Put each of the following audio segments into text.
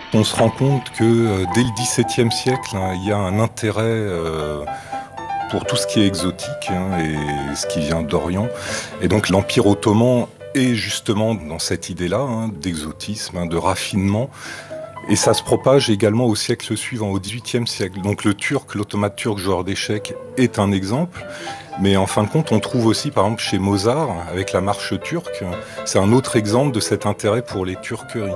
On se rend compte que dès le XVIIe siècle, il y a un intérêt pour tout ce qui est exotique et ce qui vient d'Orient. Et donc l'Empire ottoman est justement dans cette idée-là d'exotisme, de raffinement. Et ça se propage également au siècle suivant, au XVIIIe siècle. Donc le turc, l'automate turc joueur d'échecs est un exemple. Mais en fin de compte, on trouve aussi, par exemple, chez Mozart, avec la marche turque, c'est un autre exemple de cet intérêt pour les turqueries.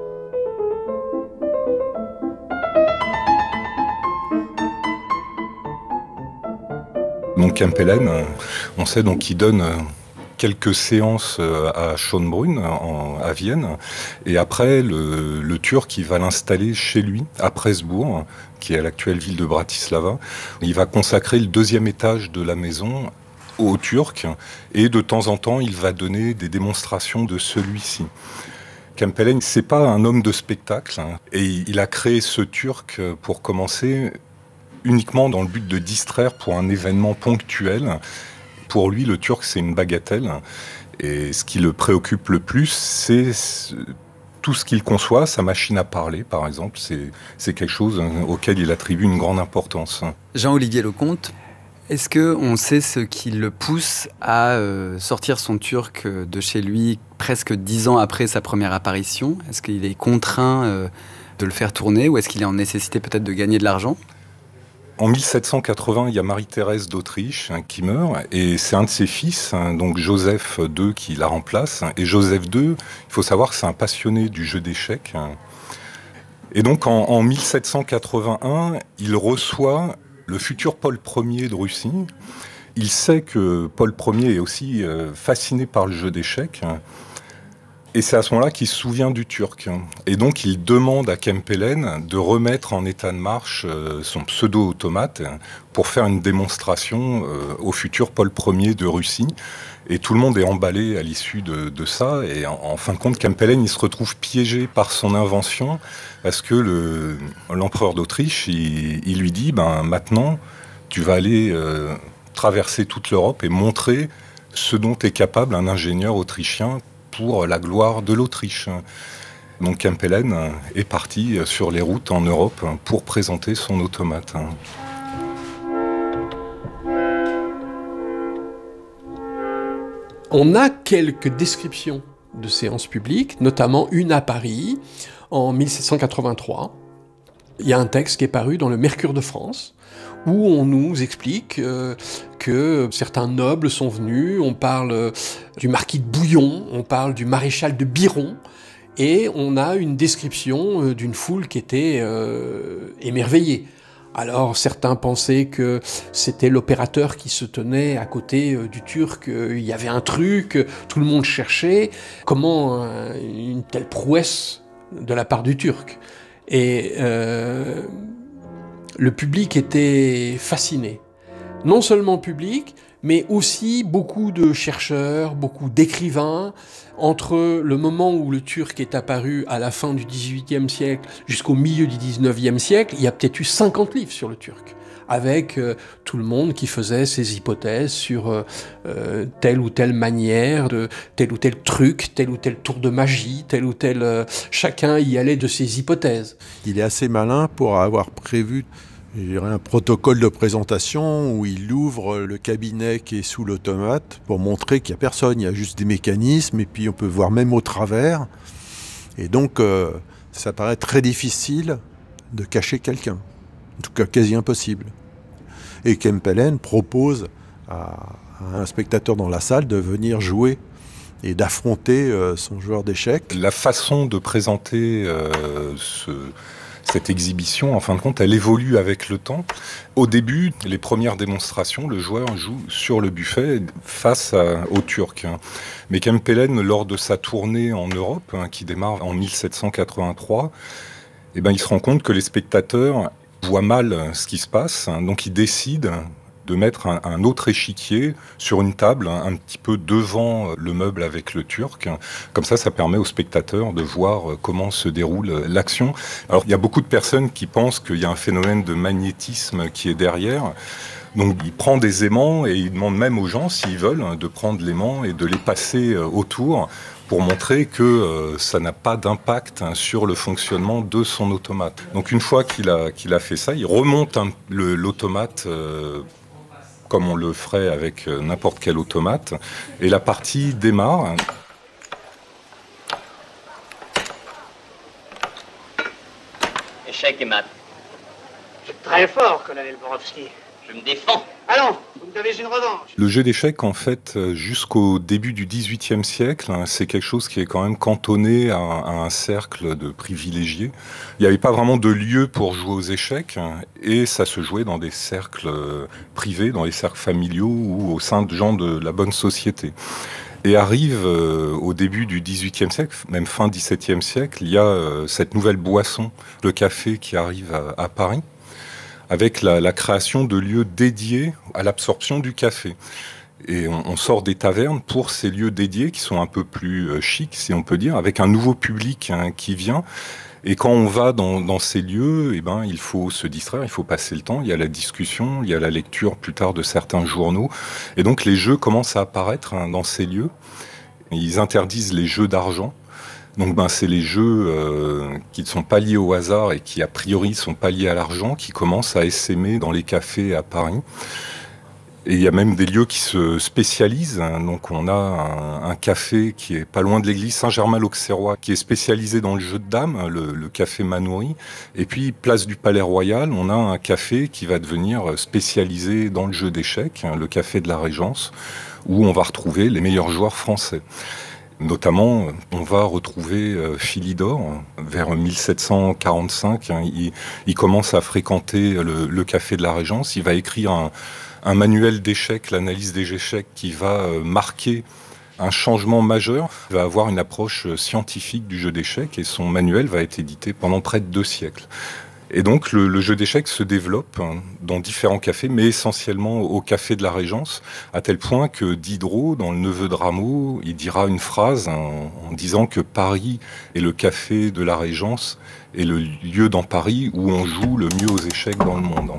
Donc Kempelen, on sait donc qu'il donne quelques séances à Schönbrunn, à Vienne, et après le Turc il va l'installer chez lui, à Presbourg, qui est l'actuelle ville de Bratislava. Il va consacrer le deuxième étage de la maison au Turc, et de temps en temps il va donner des démonstrations de celui-ci. Kempelen, c'est pas un homme de spectacle, et il a créé ce Turc pour commencer uniquement dans le but de distraire pour un événement ponctuel. Pour lui, le Turc, c'est une bagatelle. Et ce qui le préoccupe le plus, c'est tout ce qu'il conçoit, sa machine à parler, par exemple. C'est quelque chose auquel il attribue une grande importance. Jean-Olivier Lecomte, est-ce qu'on sait ce qui le pousse à sortir son Turc de chez lui presque 10 ans après sa première apparition ? Est-ce qu'il est contraint de le faire tourner ou est-ce qu'il est en nécessité peut-être de gagner de l'argent ? En 1780, il y a Marie-Thérèse d'Autriche qui meurt, et c'est un de ses fils, donc Joseph II, qui la remplace. Et Joseph II, il faut savoir que c'est un passionné du jeu d'échecs. Et donc en 1781, il reçoit le futur Paul Ier de Russie. Il sait que Paul Ier est aussi fasciné par le jeu d'échecs. Et c'est à ce moment-là qu'il se souvient du Turc. Et donc il demande à Kempelen de remettre en état de marche son pseudo-automate pour faire une démonstration au futur Paul Ier de Russie. Et tout le monde est emballé à l'issue de ça. Et en fin de compte, Kempelen, il se retrouve piégé par son invention parce que l'empereur d'Autriche, il lui dit, maintenant, tu vas aller traverser toute l'Europe et montrer ce dont est capable un ingénieur autrichien pour la gloire de l'Autriche. Donc Kempelen est parti sur les routes en Europe pour présenter son automate. On a quelques descriptions de séances publiques, notamment une à Paris en 1783. Il y a un texte qui est paru dans le Mercure de France, où on nous explique que certains nobles sont venus, on parle du marquis de Bouillon, on parle du maréchal de Biron, et on a une description d'une foule qui était émerveillée. Alors certains pensaient que c'était l'opérateur qui se tenait à côté du Turc, il y avait un truc, tout le monde cherchait, comment une telle prouesse de la part du Turc. Et le public était fasciné. Non seulement le public, mais aussi beaucoup de chercheurs, beaucoup d'écrivains. Entre le moment où le Turc est apparu à la fin du XVIIIe siècle jusqu'au milieu du XIXe siècle, il y a peut-être eu 50 livres sur le Turc, avec tout le monde qui faisait ses hypothèses sur telle ou telle manière, de tel ou tel truc, tel ou tel tour de magie, tel ou tel... chacun y allait de ses hypothèses. Il est assez malin pour avoir prévu un protocole de présentation où il ouvre le cabinet qui est sous l'automate pour montrer qu'il n'y a personne, il y a juste des mécanismes et puis on peut voir même au travers. Et donc ça paraît très difficile de cacher quelqu'un, en tout cas quasi impossible. Et Kempelen propose à un spectateur dans la salle de venir jouer et d'affronter son joueur d'échecs. La façon de présenter cette exhibition, en fin de compte, elle évolue avec le temps. Au début, les premières démonstrations, le joueur joue sur le buffet face aux Turcs. Mais Kempelen, lors de sa tournée en Europe, qui démarre en 1783, il se rend compte que les spectateurs voient mal ce qui se passe, donc il décide de mettre un autre échiquier sur une table, un petit peu devant le meuble avec le Turc. Comme ça permet aux spectateurs de voir comment se déroule l'action. Alors, il y a beaucoup de personnes qui pensent qu'il y a un phénomène de magnétisme qui est derrière. Donc, il prend des aimants et il demande même aux gens, s'ils veulent, de prendre l'aimant et de les passer autour pour montrer que ça n'a pas d'impact sur le fonctionnement de son automate. Donc une fois qu'il a fait ça, il remonte l'automate comme on le ferait avec n'importe quel automate, et la partie démarre. Échec et mat. C'est très fort, colonel Borowski. Je me défends. Allons, vous me devez une revanche. Le jeu d'échecs, en fait, jusqu'au début du XVIIIe siècle, c'est quelque chose qui est quand même cantonné à un cercle de privilégiés. Il n'y avait pas vraiment de lieu pour jouer aux échecs, et ça se jouait dans des cercles privés, dans les cercles familiaux ou au sein de gens de la bonne société. Et arrive au début du XVIIIe siècle, même fin XVIIe siècle, il y a cette nouvelle boisson, le café, qui arrive à Paris, avec la création de lieux dédiés à l'absorption du café. Et on sort des tavernes pour ces lieux dédiés qui sont un peu plus chics, si on peut dire, avec un nouveau public qui vient. Et quand on va dans ces lieux, il faut se distraire, il faut passer le temps. Il y a la discussion, il y a la lecture plus tard de certains journaux. Et donc les jeux commencent à apparaître dans ces lieux. Ils interdisent les jeux d'argent. Donc c'est les jeux qui ne sont pas liés au hasard et qui a priori ne sont pas liés à l'argent qui commencent à essaimer dans les cafés à Paris. Et il y a même des lieux qui se spécialisent. Donc on a un café qui est pas loin de l'église Saint-Germain-l'Auxerrois, qui est spécialisé dans le jeu de dames, le café Manoury. Et puis place du Palais Royal, on a un café qui va devenir spécialisé dans le jeu d'échecs, le café de la Régence, où on va retrouver les meilleurs joueurs français. Notamment, on va retrouver Philidor vers 1745. Il commence à fréquenter le café de la Régence. Il va écrire un manuel d'échecs, l'analyse des échecs, qui va marquer un changement majeur. Il va avoir une approche scientifique du jeu d'échecs et son manuel va être édité pendant près de 2 siècles. Et donc le jeu d'échecs se développe dans différents cafés, mais essentiellement au café de la Régence, à tel point que Diderot, dans Le Neveu de Rameau, il dira une phrase en disant que Paris est le café de la Régence et le lieu dans Paris où on joue le mieux aux échecs dans le monde.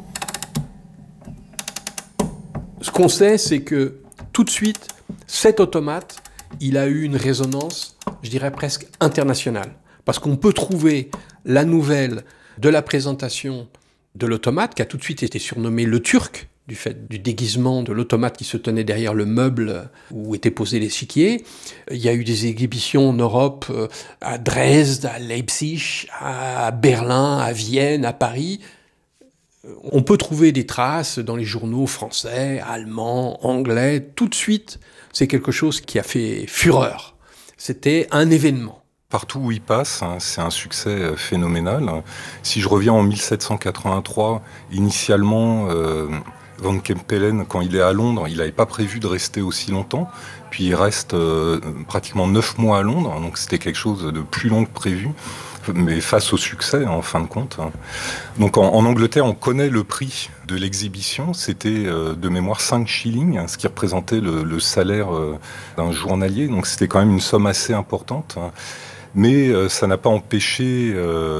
Ce qu'on sait, c'est que tout de suite, cet automate, il a eu une résonance, je dirais presque internationale. Parce qu'on peut trouver la nouvelle de la présentation de l'automate, qui a tout de suite été surnommé le Turc, du fait du déguisement de l'automate qui se tenait derrière le meuble où était posé l'échiquier. Il y a eu des exhibitions en Europe, à Dresde, à Leipzig, à Berlin, à Vienne, à Paris. On peut trouver des traces dans les journaux français, allemands, anglais. Tout de suite, c'est quelque chose qui a fait fureur. C'était un événement. Partout où il passe, c'est un succès phénoménal. Si je reviens en 1783, initialement, Van Kempelen, quand il est à Londres, il n'avait pas prévu de rester aussi longtemps. Puis il reste pratiquement 9 mois à Londres, donc c'était quelque chose de plus long que prévu. Mais face au succès, en fin de compte. Donc en Angleterre, on connaît le prix de l'exhibition. C'était de mémoire 5 shillings, ce qui représentait le salaire d'un journalier. Donc c'était quand même une somme assez importante. Mais ça n'a pas empêché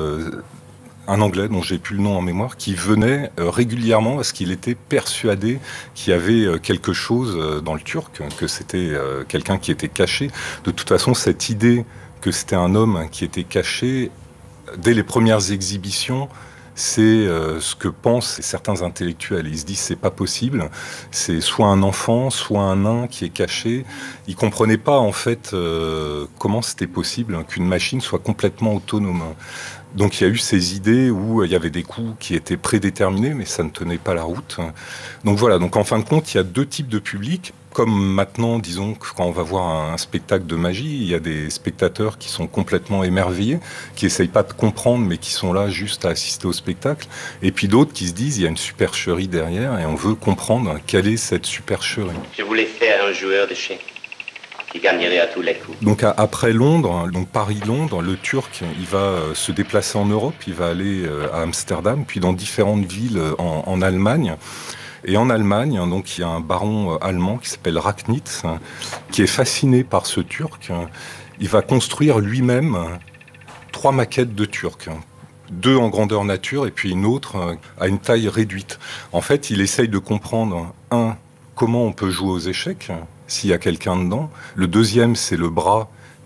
un Anglais, dont j'ai plus le nom en mémoire, qui venait régulièrement parce qu'il était persuadé qu'il y avait quelque chose dans le turc, que c'était quelqu'un qui était caché. De toute façon, cette idée que c'était un homme qui était caché, dès les premières exhibitions, c'est ce que pensent certains intellectuels. Ils se disent c'est pas possible, c'est soit un enfant, soit un nain qui est caché. Ils comprenaient pas en fait comment c'était possible qu'une machine soit complètement autonome. Donc il y a eu ces idées où il y avait des coups qui étaient prédéterminés, mais ça ne tenait pas la route. Donc voilà, donc en fin de compte, il y a 2 types de publics. Comme maintenant, disons, quand on va voir un spectacle de magie, il y a des spectateurs qui sont complètement émerveillés, qui essayent pas de comprendre, mais qui sont là juste à assister au spectacle. Et puis d'autres qui se disent, il y a une supercherie derrière et on veut comprendre quelle est cette supercherie. Je voulais faire un joueur d'échecs qui gagnerait à tous les coups. Donc après Londres, donc Paris-Londres, le Turc, il va se déplacer en Europe, il va aller à Amsterdam, puis dans différentes villes en Allemagne. Et en Allemagne, donc, il y a un baron allemand qui s'appelle Racknitz, qui est fasciné par ce Turc. Il va construire lui-même 3 maquettes de Turcs. 2 en grandeur nature et puis une autre à une taille réduite. En fait, il essaye de comprendre, comment on peut jouer aux échecs s'il y a quelqu'un dedans. Le deuxième, c'est le bras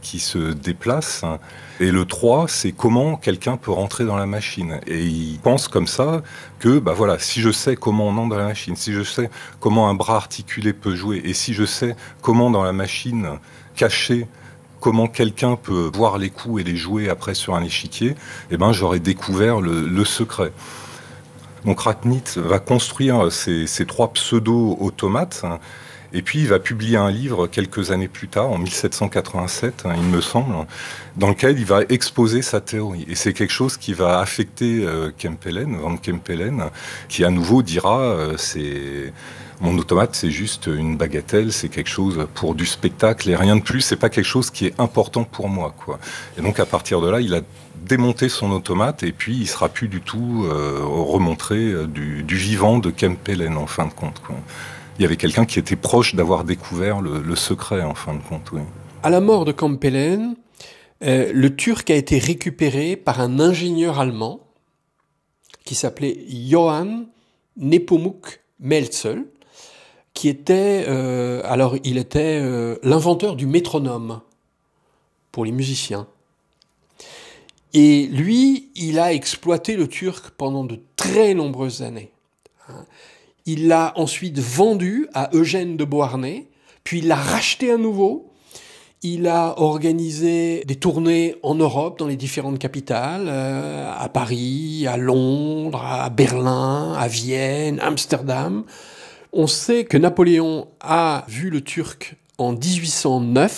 qui se déplace. Et le 3, c'est comment quelqu'un peut rentrer dans la machine. Et il pense comme ça que, voilà, si je sais comment on entre dans la machine, si je sais comment un bras articulé peut jouer, et si je sais comment dans la machine cachée, comment quelqu'un peut voir les coups et les jouer après sur un échiquier, j'aurais découvert le secret. Donc Ratnitz va construire ces 3 pseudo-automates, et puis il va publier un livre quelques années plus tard, en 1787, il me semble, dans lequel il va exposer sa théorie. Et c'est quelque chose qui va affecter Van Kempelen, qui à nouveau dira mon automate, c'est juste une bagatelle, c'est quelque chose pour du spectacle et rien de plus, c'est pas quelque chose qui est important pour moi, quoi. Et donc à partir de là, il a démonté son automate et puis il sera plus du tout remontré du vivant de Kempelen, en fin de compte, quoi. Il y avait quelqu'un qui était proche d'avoir découvert le secret, en fin de compte, oui. À la mort de Kempelen, le Turc a été récupéré par un ingénieur allemand qui s'appelait Johann Nepomuk Melzel, qui était, il était l'inventeur du métronome pour les musiciens. Et lui, il a exploité le turc pendant de très nombreuses années. Il l'a ensuite vendu à Eugène de Beauharnais, puis il l'a racheté à nouveau. Il a organisé des tournées en Europe, dans les différentes capitales, à Paris, à Londres, à Berlin, à Vienne, Amsterdam. On sait que Napoléon a vu le turc en 1809